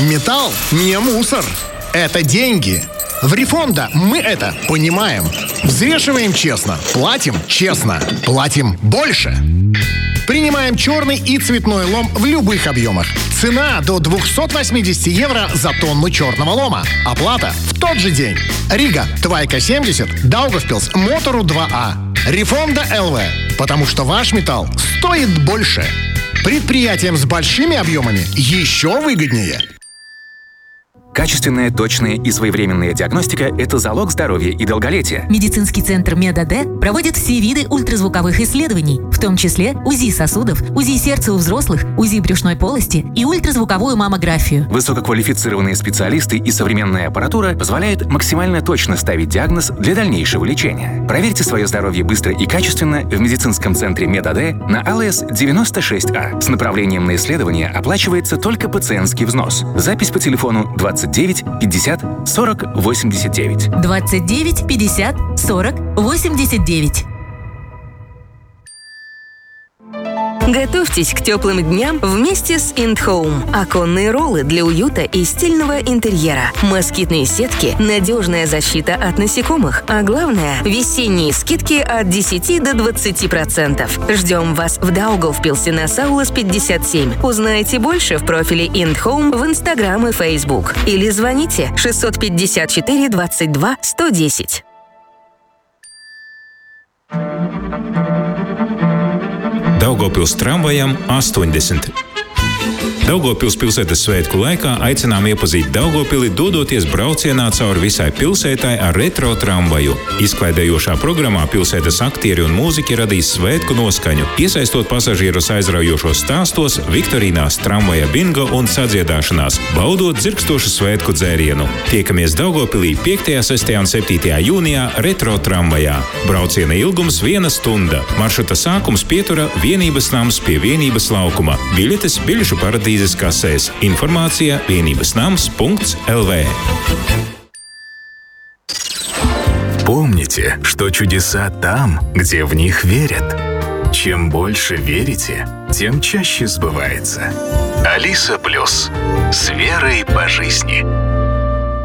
Металл не мусор. Это деньги. В Рефонда мы это понимаем. Взвешиваем честно, платим честно, платим больше. Принимаем черный и цветной лом в любых объемах. Цена до 280 евро за тонну черного лома. Оплата в тот же день. Рига, Твайка 70, Даугавпилс, Мотору 2А. Рефонда ЛВ. Потому что ваш металл стоит больше. Предприятиям с большими объемами еще выгоднее. Качественная, точная и своевременная диагностика – это залог здоровья и долголетия. Медицинский центр МедАД проводит все виды ультразвуковых исследований, в том числе УЗИ сосудов, УЗИ сердца у взрослых, УЗИ брюшной полости и ультразвуковую маммографию. Высококвалифицированные специалисты и современная аппаратура позволяют максимально точно ставить диагноз для дальнейшего лечения. Проверьте свое здоровье быстро и качественно в медицинском центре МедАД на АЛС 96А. С направлением на исследование оплачивается только пациентский взнос. Запись по телефону 29 50 40 89. 29 50 40 89. Готовьтесь к теплым дням вместе с IndHome. Оконные роллы для уюта и стильного интерьера. Москитные сетки, надежная защита от насекомых. А главное, весенние скидки от 10 до 20%. Ждем вас в Даугавпилсе на Саулас 57. Узнайте больше в профиле IndHome в Instagram и Facebook. Или звоните 654 22 110. Daugavpils tramvajam 80. Daugavpils pilsētas svētku laikā aicinām iepazīt Daugavpili, dodoties braucienā cauri visai pilsētai ar retro tramvaju. Izklaidējošā programmā pilsētas aktieri un mūziķi radīs svētku noskaņu, iesaistot pasažierus aizraujošos stāstos, viktorīnās, tramvaja bingo un sadziedāšanās, baudot dzirkstošu svētku dzērienu. Tiekamies Daugavpilī 5., 6. un 7. jūnijā retro tramvajā. Brauciena ilgums 1 stunda. Maršruta sākums pietura Vienības nams pie Vienības laukuma. Biļetes biļešu paradīzes kasēs. Informācija vienībasnams.lv. Помните, что чудеса там, где в них верят. Чем больше верите, тем чаще сбывается. Алиса Плюс. С верой по жизни.